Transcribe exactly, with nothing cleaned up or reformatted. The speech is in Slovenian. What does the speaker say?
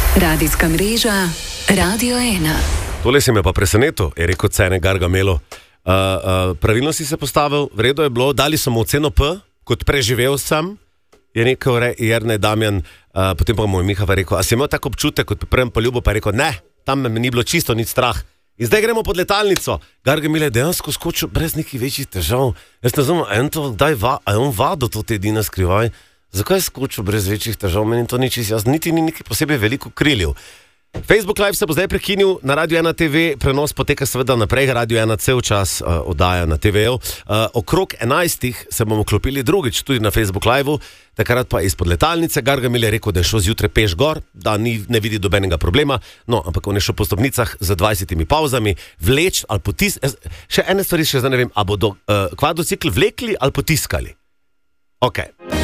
Radijska mreža Radio ena. Tole si me pa presenetil, je rekel Cene Gargamelo. Uh, uh, pravilno si se postavil, v redu je bilo, dali so mu oceno P, kot preživel sem, je rekel re, Jernej Damjan, uh, potem pa mu je Mihava rekel, a si imel tako občutek, kot pri prvem poljubu, pa je rekel, ne, tam me ni bilo čisto nič strah. In zdaj gremo pod letalnico. Gargamel je dejansko skočil brez nekih večjih težav. Jaz ne znam, en to, daj va, a je on vado to te edina skrivaj? Zakaj je skočil brez večjih težav? Meni to ni čisto jaz, niti ni nekaj posebej veliko krilil. Facebook Live se bo zdaj prekinil, na Radio ena T V prenos poteka seveda naprej, Radio ena cel čas uh, oddaja na T V-u. Uh, okrog enajstih se bomo klopili drugič tudi na Facebook Live-u, takrat pa izpod letalnice. Gargamel je rekel, da je šel zjutraj peš gor, da ni, ne vidi dobenega problema, no, ampak on je šel po stopnicah z dvajsetimi pauzami, vleč ali potis, še ene stvari še zdaj ne vem, a bodo uh, kvadrocikl vlekli ali potiskali. Ok.